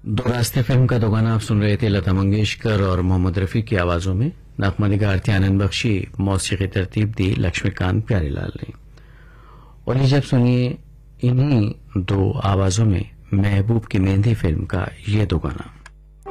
दो रास्ते फिल्म का दो गाना आप सुन रहे थे लता मंगेशकर और मोहम्मद रफी की आवाजों में। नगमा निगार थी आनंद बख्शी, मौसीकी तरतीब दी लक्ष्मीकांत प्यारीलाल ने। और जब सुनिए इन्हीं दो आवाजों में महबूब की मेहंदी फिल्म का ये दो गाना।